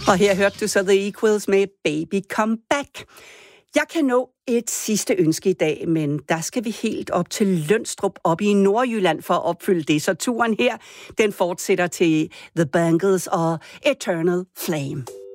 Og her hørte du så The Equals med Baby Come Back. Jeg kan nå et sidste ønske i dag, men der skal vi helt op til Lønstrup op i Nordjylland for at opfylde det. Så turen her, den fortsætter til The Bangles og Eternal Flame.